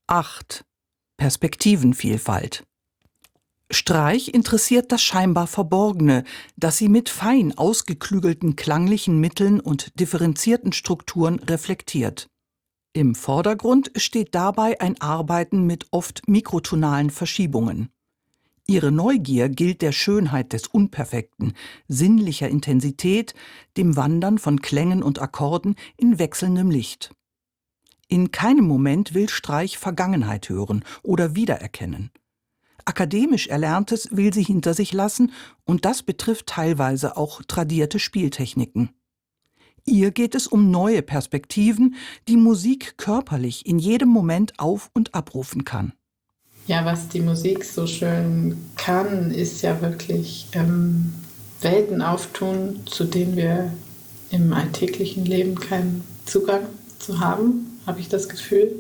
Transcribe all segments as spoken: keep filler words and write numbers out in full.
acht. Perspektivenvielfalt. Streich interessiert das scheinbar Verborgene, das sie mit fein ausgeklügelten klanglichen Mitteln und differenzierten Strukturen reflektiert. Im Vordergrund steht dabei ein Arbeiten mit oft mikrotonalen Verschiebungen. Ihre Neugier gilt der Schönheit des Unperfekten, sinnlicher Intensität, dem Wandern von Klängen und Akkorden in wechselndem Licht. In keinem Moment will Streich Vergangenheit hören oder wiedererkennen. Akademisch Erlerntes will sie hinter sich lassen, und das betrifft teilweise auch tradierte Spieltechniken. Ihr geht es um neue Perspektiven, die Musik körperlich in jedem Moment auf- und abrufen kann. Ja, was die Musik so schön kann, ist ja wirklich ähm, Welten auftun, zu denen wir im alltäglichen Leben keinen Zugang zu haben, habe ich das Gefühl.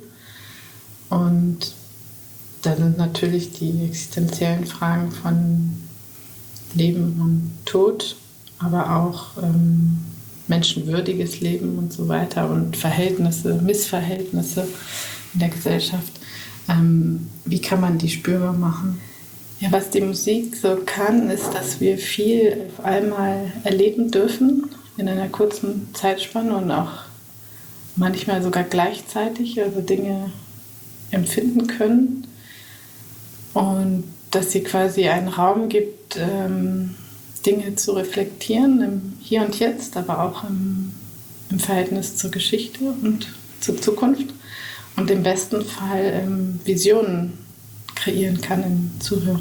Und da sind natürlich die existenziellen Fragen von Leben und Tod, aber auch ähm, menschenwürdiges Leben und so weiter und Verhältnisse, Missverhältnisse in der Gesellschaft. Ähm, wie kann man die spürbar machen? Ja, was die Musik so kann, ist, dass wir viel auf einmal erleben dürfen in einer kurzen Zeitspanne und auch manchmal sogar gleichzeitig, also Dinge empfinden können. Und dass sie quasi einen Raum gibt, ähm, Dinge zu reflektieren, im Hier und Jetzt, aber auch im, im Verhältnis zur Geschichte und zur Zukunft. Und im besten Fall ähm, Visionen kreieren kann im Zuhörer.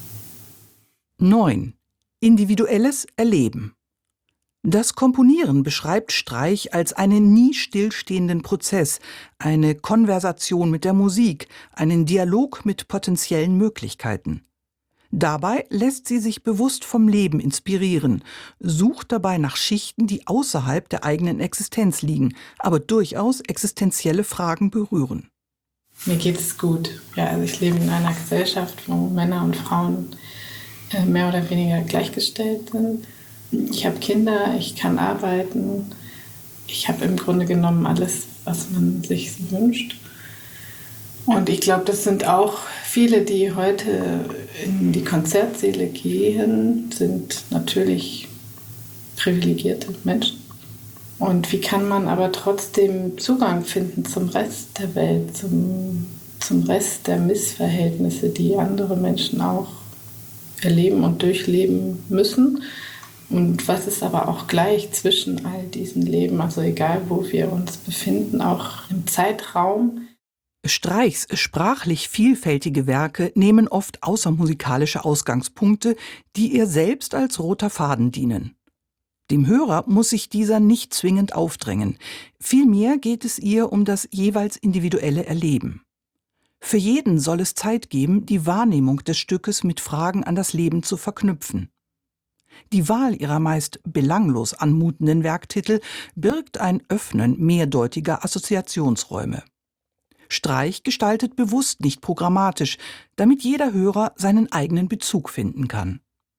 neun. Individuelles Erleben. Das Komponieren beschreibt Streich als einen nie stillstehenden Prozess, eine Konversation mit der Musik, einen Dialog mit potenziellen Möglichkeiten. Dabei lässt sie sich bewusst vom Leben inspirieren, sucht dabei nach Schichten, die außerhalb der eigenen Existenz liegen, aber durchaus existenzielle Fragen berühren. Mir geht es gut. Ja, also ich lebe in einer Gesellschaft, wo Männer und Frauen äh, mehr oder weniger gleichgestellt sind. Ich habe Kinder, ich kann arbeiten. Ich habe im Grunde genommen alles, was man sich so wünscht. Und ich glaube, das sind auch viele, die heute in die Konzertsäle gehen, sind natürlich privilegierte Menschen. Und wie kann man aber trotzdem Zugang finden zum Rest der Welt, zum, zum Rest der Missverhältnisse, die andere Menschen auch erleben und durchleben müssen? Und was ist aber auch gleich zwischen all diesen Leben, also egal wo wir uns befinden, auch im Zeitraum? Streichs sprachlich vielfältige Werke nehmen oft außermusikalische Ausgangspunkte, die ihr selbst als roter Faden dienen. Dem Hörer muss sich dieser nicht zwingend aufdrängen. Vielmehr geht es ihr um das jeweils individuelle Erleben. Für jeden soll es Zeit geben, die Wahrnehmung des Stückes mit Fragen an das Leben zu verknüpfen. Die Wahl ihrer meist belanglos anmutenden Werktitel birgt ein Öffnen mehrdeutiger Assoziationsräume. Streich gestaltet bewusst nicht programmatisch, damit jeder Hörer seinen eigenen Bezug finden kann.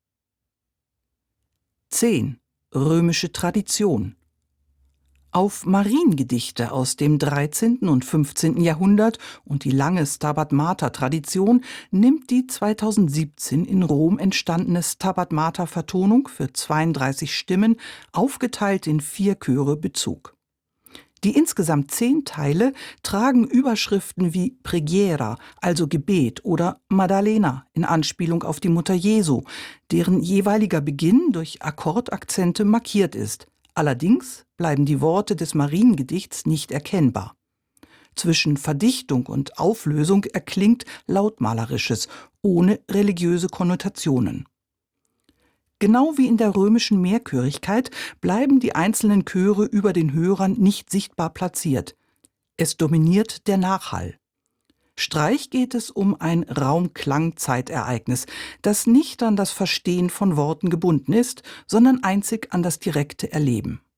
zehn. Römische Tradition. Auf Mariengedichte aus dem dreizehnten und fünfzehnten Jahrhundert und die lange Stabat Mater-Tradition nimmt die zweitausendsiebzehn in Rom entstandene Stabat Mater-Vertonung für zweiunddreißig Stimmen, aufgeteilt in vier Chöre, Bezug. Die insgesamt zehn Teile tragen Überschriften wie Preghiera, also Gebet, oder Maddalena in Anspielung auf die Mutter Jesu, deren jeweiliger Beginn durch Akkordakzente markiert ist. Allerdings bleiben die Worte des Mariengedichts nicht erkennbar. Zwischen Verdichtung und Auflösung erklingt Lautmalerisches, ohne religiöse Konnotationen. Genau wie in der römischen Mehrchörigkeit bleiben die einzelnen Chöre über den Hörern nicht sichtbar platziert. Es dominiert der Nachhall. Streich geht es um ein Raum-Klang-Zeitereignis, das nicht an das Verstehen von Worten gebunden ist, sondern einzig an das direkte Erleben.